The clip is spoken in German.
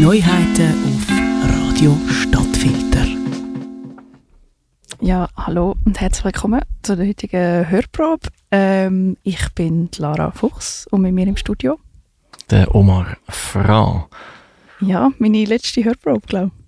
Neuheiten auf Radio Stadtfilter. Ja, hallo und herzlich willkommen zur heutigen Hörprobe. Ich bin Lara Fuchs und mit mir im Studio der Omar Fra. Ja, meine letzte Hörprobe, glaube ich.